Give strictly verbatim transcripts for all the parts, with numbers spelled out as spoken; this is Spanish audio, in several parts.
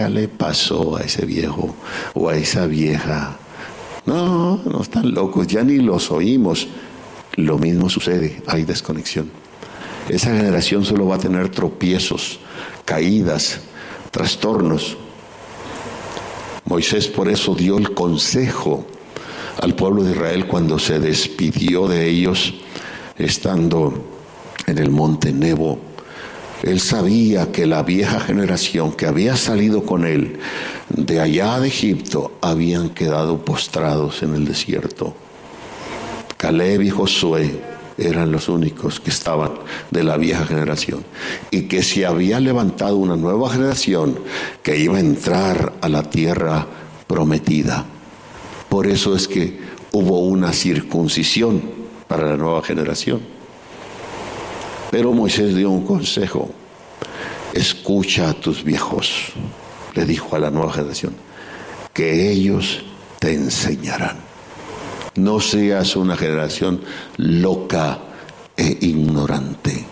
le pasó a ese viejo o a esa vieja? No, no están locos, ya ni los oímos. Lo mismo sucede, hay desconexión. Esa generación solo va a tener tropiezos, caídas, trastornos. Moisés por eso dio el consejo al pueblo de Israel cuando se despidió de ellos estando en el monte Nebo. Él sabía que la vieja generación que había salido con él de allá de Egipto habían quedado postrados en el desierto. Caleb y Josué eran los únicos que estaban de la vieja generación, y que se había levantado una nueva generación que iba a entrar a la tierra prometida. Por eso es que hubo una circuncisión para la nueva generación. Pero Moisés dio un consejo: escucha a tus viejos, le dijo a la nueva generación, que ellos te enseñarán. No seas una generación loca e ignorante.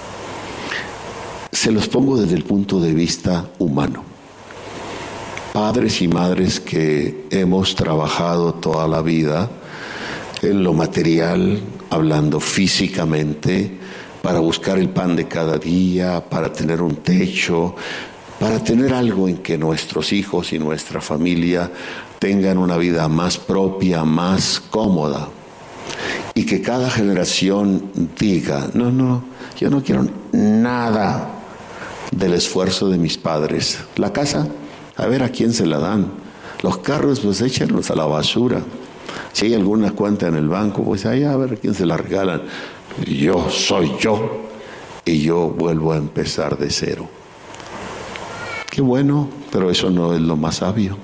Se los pongo desde el punto de vista humano. Padres y madres que hemos trabajado toda la vida en lo material, hablando físicamente, para buscar el pan de cada día, para tener un techo, para tener algo en que nuestros hijos y nuestra familia tengan una vida más propia, más cómoda. Y que cada generación diga, no, no, yo no quiero nada del esfuerzo de mis padres. La casa, a ver a quién se la dan. Los carros, pues échenlos a la basura. Si hay alguna cuenta en el banco, pues ahí a ver a quién se la regalan. Yo soy yo y yo vuelvo a empezar de cero. Qué bueno, pero eso no es lo más sabio.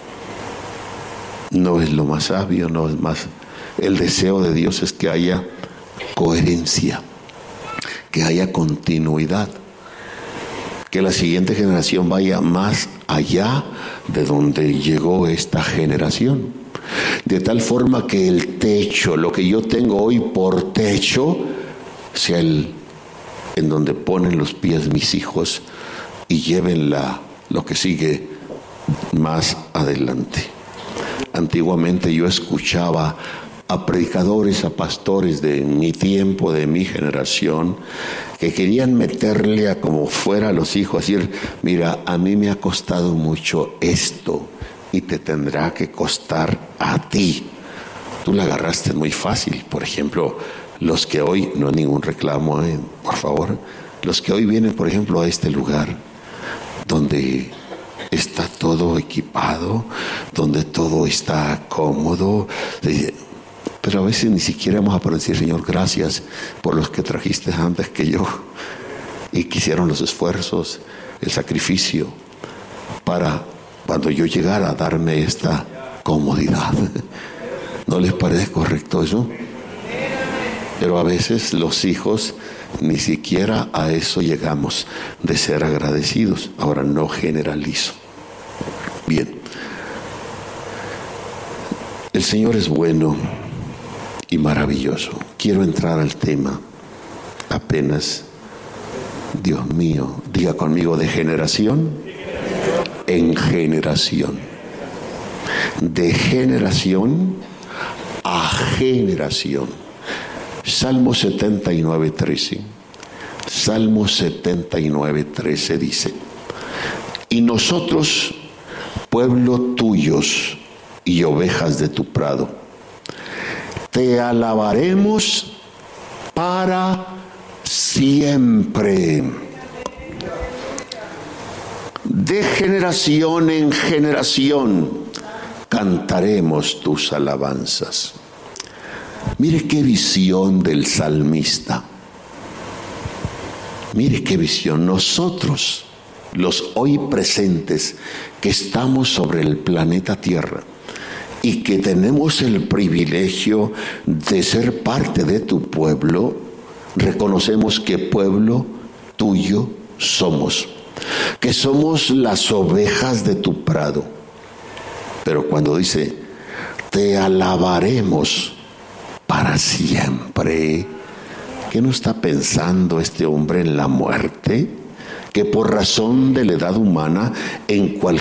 No es lo más sabio, no es más. El deseo de Dios es que haya coherencia, que haya continuidad, que la siguiente generación vaya más allá de donde llegó esta generación. De tal forma que el techo, lo que yo tengo hoy por techo, sea el en donde ponen los pies mis hijos y lleven la, lo que sigue más adelante. Antiguamente yo escuchaba a predicadores, a pastores de mi tiempo, de mi generación, que querían meterle a como fuera a los hijos, decir, mira, a mí me ha costado mucho esto y te tendrá que costar a ti. Tú la agarraste muy fácil. Por ejemplo, los que hoy, no hay ningún reclamo, eh, por favor, los que hoy vienen, por ejemplo, a este lugar, donde está todo equipado, donde todo está cómodo, pero a veces ni siquiera vamos a poder decir, Señor, gracias por los que trajiste antes que yo y que hicieron los esfuerzos, el sacrificio para cuando yo llegara a darme esta comodidad. ¿No les parece correcto eso? Pero a veces los hijos ni siquiera a eso llegamos, de ser agradecidos. Ahora no generalizo. Bien. El Señor es bueno y maravilloso. Quiero entrar al tema apenas. Dios mío, diga conmigo, de generación en generación. De generación a generación. Salmo setenta y nueve, trece. Salmo setenta y nueve, trece dice: y nosotros, pueblo tuyos y ovejas de tu prado, te alabaremos para siempre. De generación en generación cantaremos tus alabanzas. Mire qué visión del salmista. Mire qué visión. Nosotros, los hoy presentes, que estamos sobre el planeta Tierra y que tenemos el privilegio de ser parte de tu pueblo, reconocemos que pueblo tuyo somos, que somos las ovejas de tu prado. Pero cuando dice, te alabaremos para siempre, ¿qué no está pensando este hombre en la muerte? Que por razón de la edad humana, en cualquier